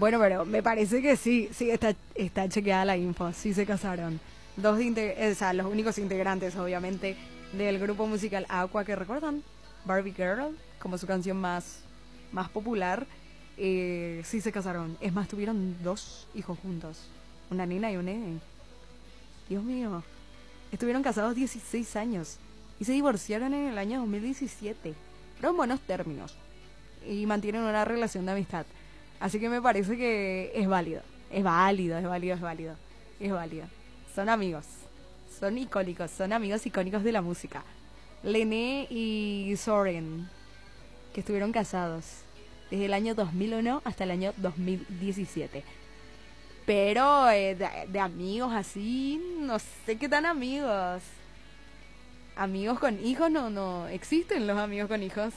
Bueno, pero me parece que sí, sí, está chequeada la info, sí se casaron. O sea, los únicos integrantes, obviamente, del grupo musical Aqua que recuerdan, Barbie Girl, como su canción más popular, sí se casaron. Es más, tuvieron dos hijos juntos, una nena y un nene. Dios mío, estuvieron casados 16 años y se divorciaron en el año 2017, pero en buenos términos, y mantienen una relación de amistad. Así que me parece que es válido. Es válido, es válido, es válido. Es válido. Son amigos. Son icónicos. Son amigos icónicos de la música. Lené y Soren, que estuvieron casados desde el año 2001 hasta el año 2017. Pero de amigos así, no sé qué tan amigos. Amigos con hijos, no existen los amigos con hijos.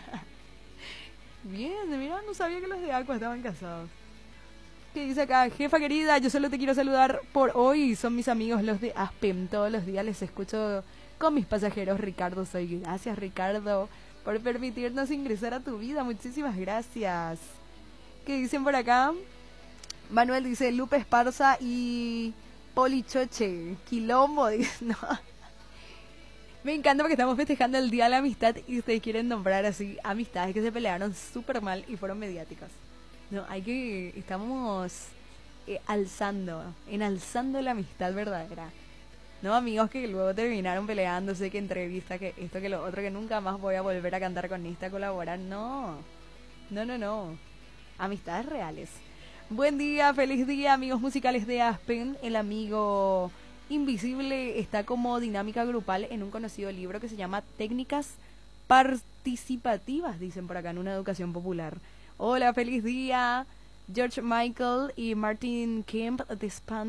Bien, mira, no sabía que los de Aqua estaban casados. ¿Qué dice acá? Jefa querida, yo solo te quiero saludar por hoy. Son mis amigos los de Aspen. Todos los días les escucho con mis pasajeros. Ricardo soy. Gracias, Ricardo, por permitirnos ingresar a tu vida. Muchísimas gracias. ¿Qué dicen por acá? Manuel dice Lupe Esparza y Polichoche. Quilombo, dice. No. Me encanta porque estamos festejando el Día de la Amistad y ustedes quieren nombrar así amistades que se pelearon súper mal y fueron mediáticas. No, estamos enalzando la amistad verdadera. No, amigos que luego terminaron peleándose, que entrevista, que esto, que lo otro, que nunca más voy a volver a cantar con esta, colaborar. No, no. Amistades reales. Buen día, feliz día, amigos musicales de Aspen. El amigo invisible está como dinámica grupal en un conocido libro que se llama Técnicas Participativas, dicen por acá, en una educación popular. Hola, feliz día. George Michael y Martin Kemp de Span